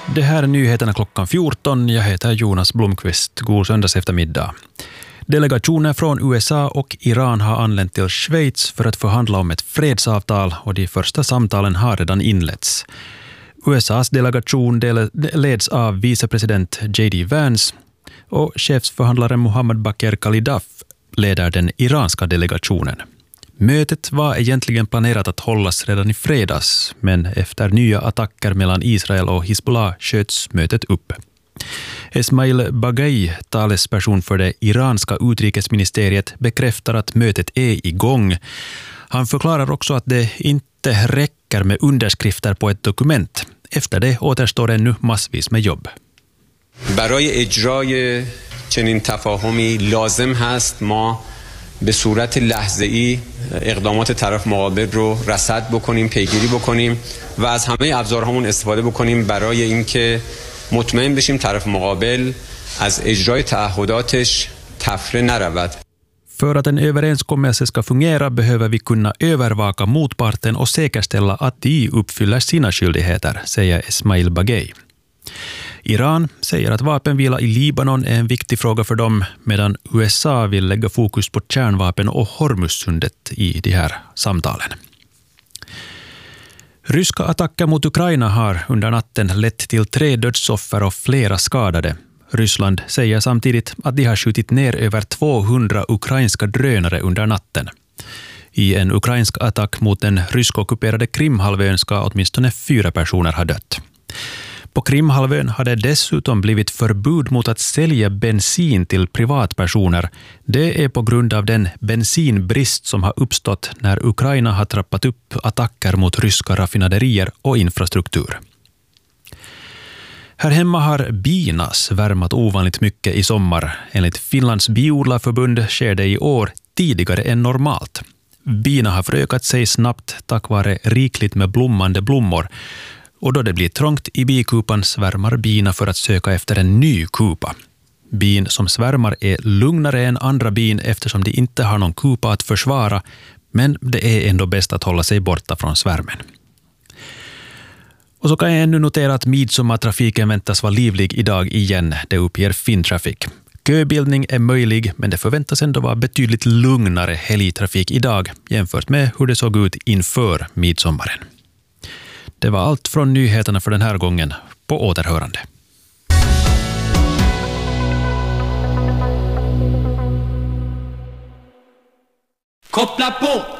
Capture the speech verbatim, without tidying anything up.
Det här är nyheterna klockan fjorton. Jag heter Jonas Blomqvist. God söndags eftermiddag. Delegationer från U S A och Iran har anlänt till Schweiz för att förhandla om ett fredsavtal och de första samtalen har redan inletts. U S A:s delegation leds av vicepresident J D Vance och chefsförhandlaren Mohammad Bakr Khalidaf leder den iranska delegationen. Mötet var egentligen planerat att hållas redan i fredags, men efter nya attacker mellan Israel och Hizbollah sköts mötet upp. Esmail Baghai, talesperson för det iranska utrikesministeriet, bekräftar att mötet är igång. Han förklarar också att det inte räcker med underskrifter på ett dokument. Efter det återstår ännu massvis med jobb. برای اجرای چنین تفاهمی لازم هست ما به صورت لحظه‌ای اقدامات طرف مقابل رو رصد بکنیم، پیگیری بکنیم و از همه ابزارهامون استفاده بکنیم برای اینکه مطمئن بشیم طرف مقابل از اجرای تعهداتش تفره نرود. För att en överenskommelse ska fungera behöver vi kunna övervaka motparten och säkerställa att de uppfyller sina skyldigheter, säger Esmail Baghai. Iran säger att vapenvila i Libanon är en viktig fråga för dem, medan U S A vill lägga fokus på kärnvapen och Hormuzsundet i de här samtalen. Ryska attacker mot Ukraina har under natten lett till tre dödsoffer och flera skadade. Ryssland säger samtidigt att de har skjutit ner över tvåhundra ukrainska drönare under natten. I en ukrainsk attack mot den ryskockuperade Krimhalvön ska åtminstone fyra personer ha dött. På Krimhalvön har det dessutom blivit förbud mot att sälja bensin till privatpersoner. Det är på grund av den bensinbrist som har uppstått när Ukraina har trappat upp attacker mot ryska raffinaderier och infrastruktur. Här hemma har bina svärmat ovanligt mycket i sommar. Enligt Finlands biodlarförbund sker det i år tidigare än normalt. Bina har förökat sig snabbt tack vare rikligt med blommande blommor. Och då det blir trångt i bikupan svärmar bina för att söka efter en ny kupa. Bin som svärmar är lugnare än andra bin eftersom de inte har någon kupa att försvara, men det är ändå bäst att hålla sig borta från svärmen. Och så kan jag ännu notera att midsommartrafiken väntas vara livlig idag igen, det uppger Finntraffic. Köbildning är möjlig, men det förväntas ändå vara betydligt lugnare helgtrafik idag jämfört med hur det såg ut inför midsommaren. Det var allt från nyheterna för den här gången. På återhörande. Koppla på!